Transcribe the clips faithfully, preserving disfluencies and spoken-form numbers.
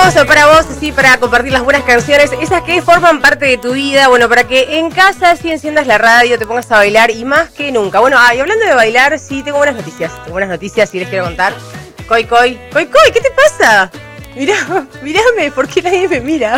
estamos para vos, sí, para compartir las buenas canciones, esas que forman parte de tu vida, bueno, para que en casa sí enciendas la radio, te pongas a bailar y más que nunca. Bueno, ah, y hablando de bailar, sí, tengo buenas noticias, tengo buenas noticias y les quiero contar. Coy, coy, coy, coy, ¿qué te pasa? Mirá, mirame, ¿por qué nadie me mira?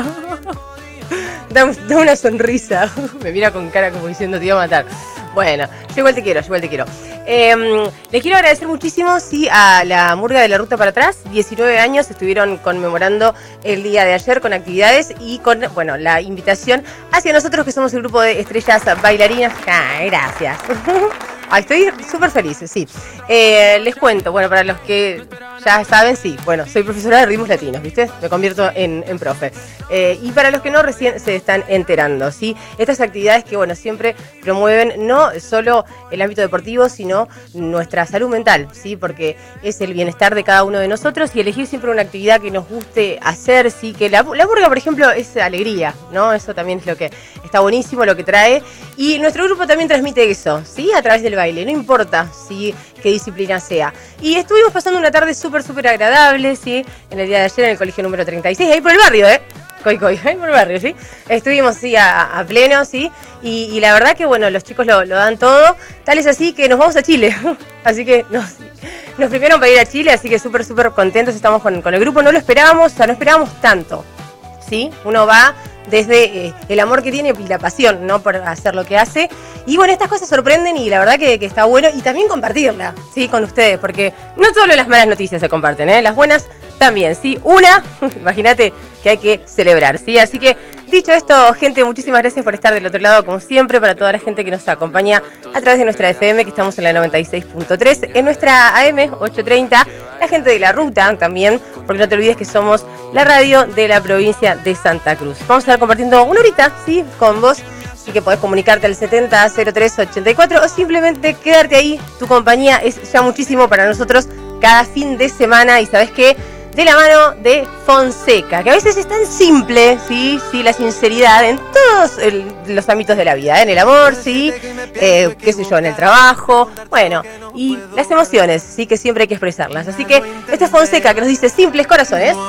Da, da una sonrisa, me mira con cara como diciendo te iba a matar. Bueno, yo igual te quiero, yo igual te quiero. Eh, les quiero agradecer muchísimo, sí, a la Murga de la Ruta para Atrás. diecinueve años estuvieron conmemorando el día de ayer con actividades y con, bueno, la invitación hacia nosotros que somos el grupo de estrellas bailarinas. Ah, gracias. Ay, estoy súper feliz, sí. Eh, les cuento, bueno, para los que ya saben, sí, bueno, soy profesora de ritmos latinos, ¿viste? Me convierto en, en profe. Eh, y para los que no, recién se están enterando, ¿sí? Estas actividades que, bueno, siempre promueven no solo el ámbito deportivo, sino nuestra salud mental, ¿sí? Porque es el bienestar de cada uno de nosotros y elegir siempre una actividad que nos guste hacer, ¿sí? Que la, la burga, por ejemplo, es alegría, ¿no? Eso también es lo que está buenísimo, lo que trae. Y nuestro grupo también transmite eso, ¿sí? A través del baile, no importa, ¿sí? Qué disciplina sea. Y estuvimos pasando una tarde súper, súper agradable, ¿sí? En el día de ayer en el colegio número treinta y seis, ahí por el barrio, ¿eh? Coy, coy, ahí por el barrio, ¿sí? Estuvimos, sí, a, a pleno, ¿sí? Y, y la verdad que, bueno, los chicos lo, lo dan todo. Tal es así que nos vamos a Chile. Así que nos, nos prepararon para ir a Chile, así que súper, súper contentos estamos con, con el grupo. No lo esperábamos, o sea, no esperábamos tanto, ¿sí? Uno va desde eh, el amor que tiene y la pasión, ¿no? Por hacer lo que hace. Y bueno, estas cosas sorprenden y la verdad que, que está bueno. Y también compartirla, ¿sí? Con ustedes, porque no solo las malas noticias se comparten, ¿eh? Las buenas también, ¿sí? Una, imagínate que hay que celebrar, ¿sí? Así que, dicho esto, gente, muchísimas gracias por estar del otro lado, como siempre, para toda la gente que nos acompaña a través de nuestra F M, que estamos en la noventa y seis punto tres, en nuestra A M ochocientos treinta, la gente de la ruta también, porque no te olvides que somos la radio de la provincia de Santa Cruz. Vamos a estar compartiendo una horita, ¿sí? Con vos, así que podés comunicarte al setenta cero tres ochenta y cuatro o simplemente quedarte ahí. Tu compañía es ya muchísimo para nosotros cada fin de semana y ¿sabés qué? De la mano de Fonseca, que a veces es tan simple, sí, sí, la sinceridad en todos el, los ámbitos de la vida, ¿eh? En el amor, sí, eh, qué sé yo, en el trabajo, bueno, y las emociones, sí, que siempre hay que expresarlas. Así que este es Fonseca que nos dice simples corazones.